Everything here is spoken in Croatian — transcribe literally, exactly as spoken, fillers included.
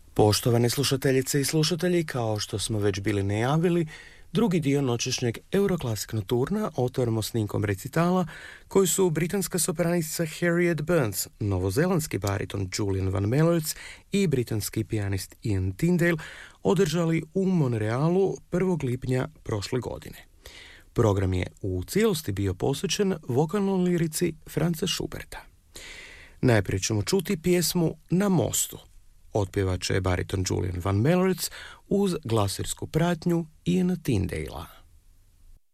Poštovane slušateljice i slušatelji, kao što smo već bili najavili, drugi dio noćešnjeg Euroclassic Nocturna otvaramo snimkom recitala koji su britanska sopranistica Harriet Burns, novozelandski bariton Julian Van Mellows i britanski pijanist Ian Tyndale održali u Montrealu prvog lipnja prošle godine. Program je u cijelosti bio posvećen vokalnoj lirici Franza Schuberta. Najprije ćemo čuti pjesmu Na mostu. Otpjevat će bariton Julian Van Mellows uz glasirsku pratnju Iana Tyndalea.